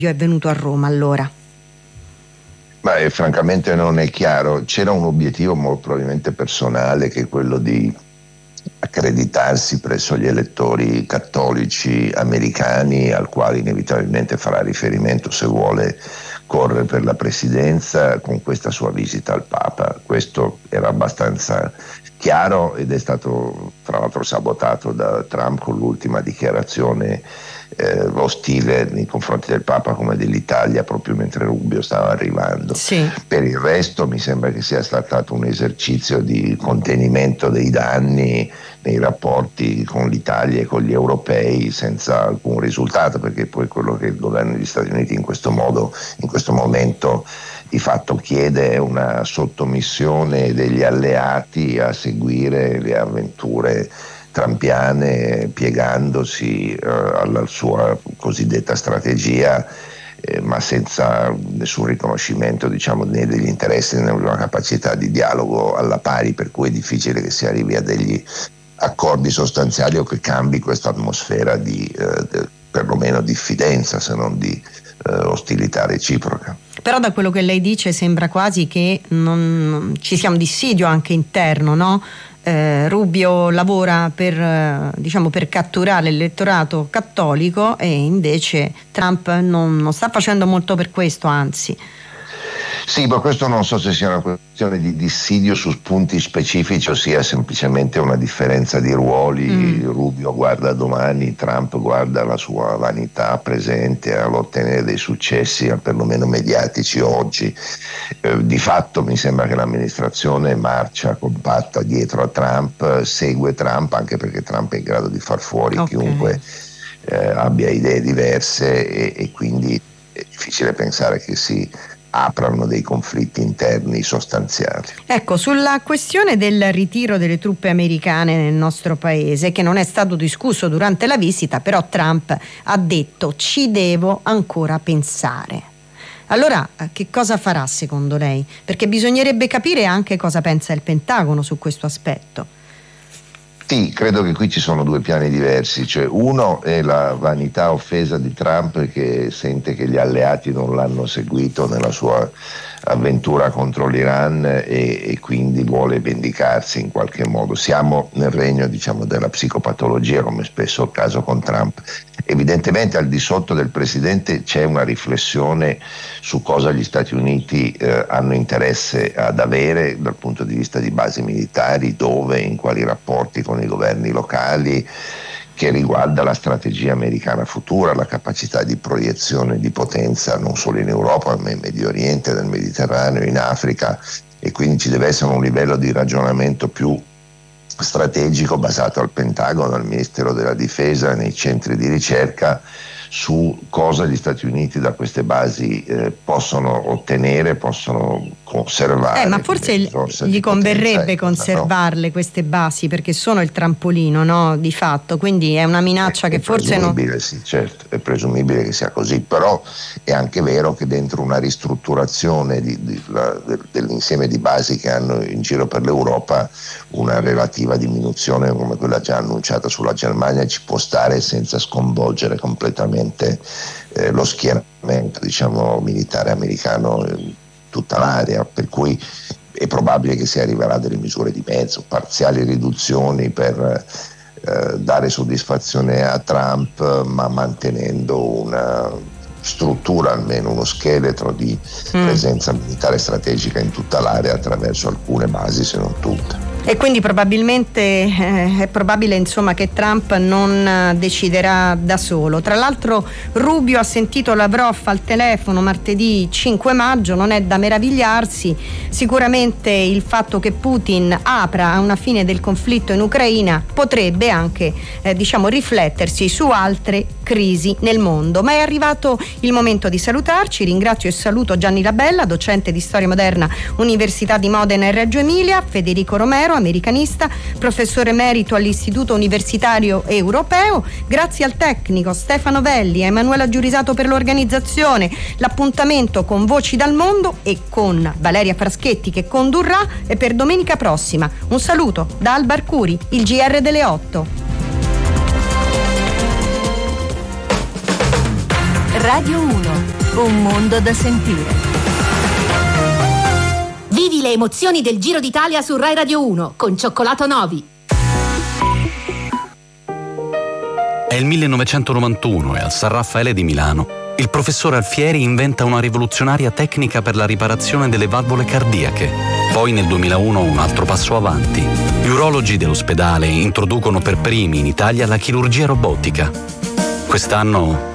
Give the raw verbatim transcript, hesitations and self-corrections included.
è venuto a Roma allora? Ma eh, francamente non è chiaro. C'era un obiettivo molto probabilmente personale, che è quello di accreditarsi presso gli elettori cattolici americani, al quale inevitabilmente farà riferimento se vuole correre per la presidenza con questa sua visita al Papa. Questo era abbastanza chiaro ed è stato tra l'altro sabotato da Trump con l'ultima dichiarazione eh, ostile nei confronti del Papa come dell'Italia, proprio mentre Rubio stava arrivando. Sì. Per il resto mi sembra che sia stato un esercizio di contenimento dei danni nei rapporti con l'Italia e con gli europei senza alcun risultato, perché poi quello che il governo degli Stati Uniti in questo modo, in questo momento di fatto chiede è una sottomissione degli alleati a seguire le avventure trampiane, piegandosi eh, alla sua cosiddetta strategia, eh, ma senza nessun riconoscimento, diciamo, né degli interessi né una capacità di dialogo alla pari, per cui è difficile che si arrivi a degli accordi sostanziali o che cambi questa atmosfera di eh, de, perlomeno diffidenza, se non di eh, ostilità reciproca. Però da quello che lei dice sembra quasi che non, ci sia un dissidio anche interno, no? Eh, Rubio lavora per, eh, diciamo, per catturare l'elettorato cattolico e invece Trump non, non sta facendo molto per questo, anzi. Sì, ma questo non so se sia una questione di dissidio su punti specifici o sia semplicemente una differenza di ruoli. Mm. Rubio guarda domani, Trump guarda la sua vanità presente all'ottenere dei successi perlomeno mediatici oggi. Eh, di fatto mi sembra che l'amministrazione marcia compatta dietro a Trump, segue Trump anche perché Trump è in grado di far fuori okay. chiunque eh, abbia idee diverse e, e quindi è difficile pensare che si aprano dei conflitti interni sostanziali. Ecco, sulla questione del ritiro delle truppe americane nel nostro paese, che non è stato discusso durante la visita, però Trump ha detto ci devo ancora pensare. Allora, che cosa farà secondo lei? Perché bisognerebbe capire anche cosa pensa il Pentagono su questo aspetto. Sì, credo che qui ci sono due piani diversi, cioè uno è la vanità offesa di Trump che sente che gli alleati non l'hanno seguito nella sua avventura contro l'Iran e, e quindi vuole vendicarsi in qualche modo. Siamo nel regno, diciamo, della psicopatologia, come spesso è il caso con Trump. Evidentemente al di sotto del presidente c'è una riflessione su cosa gli Stati Uniti eh, hanno interesse ad avere dal punto di vista di basi militari, dove, in quali rapporti con i governi locali, che riguarda la strategia americana futura, la capacità di proiezione di potenza non solo in Europa ma in Medio Oriente, nel Mediterraneo, in Africa, e quindi ci deve essere un livello di ragionamento più strategico basato al Pentagono, al Ministero della Difesa, nei centri di ricerca, su cosa gli Stati Uniti da queste basi eh, possono ottenere, possono conservare. Eh, ma forse gli converrebbe conservarle, no? Queste basi, perché sono il trampolino, no? Di fatto, quindi è una minaccia è, che è forse non... Sì, certo, è presumibile che sia così, però è anche vero che dentro una ristrutturazione di, di, la, de, dell'insieme di basi che hanno in giro per l'Europa, una relativa diminuzione come quella già annunciata sulla Germania ci può stare senza sconvolgere completamente Eh, lo schieramento, diciamo, militare americano in tutta l'area, per cui è probabile che si arriverà a delle misure di mezzo, parziali riduzioni per eh, dare soddisfazione a Trump, ma mantenendo una struttura, almeno uno scheletro di mm. presenza militare strategica in tutta l'area attraverso alcune basi, se non tutte. E quindi probabilmente eh, è probabile, insomma, che Trump non deciderà da solo. Tra l'altro Rubio ha sentito Lavrov al telefono martedì cinque maggio, non è da meravigliarsi. Sicuramente il fatto che Putin apra a una fine del conflitto in Ucraina potrebbe anche eh, diciamo riflettersi su altre crisi nel mondo. Ma è arrivato il momento di salutarci. Ringrazio e saluto Gianni Labella, docente di storia moderna Università di Modena e Reggio Emilia, Federico Romero, americanista, professore emerito all'Istituto Universitario Europeo. Grazie al tecnico Stefano Velli, a Emanuela Giurisato per l'organizzazione. L'appuntamento con Voci dal Mondo e con Valeria Fraschetti che condurrà è per domenica prossima. Un saluto da Alba Arcuri, il G R delle otto. Radio uno, un mondo da sentire. Vivi le emozioni del Giro d'Italia su Rai Radio uno con Cioccolato Novi. È il millenovecentonovantuno e al San Raffaele di Milano il professor Alfieri inventa una rivoluzionaria tecnica per la riparazione delle valvole cardiache. Poi nel duemilauno un altro passo avanti. Gli urologi dell'ospedale introducono per primi in Italia la chirurgia robotica. Quest'anno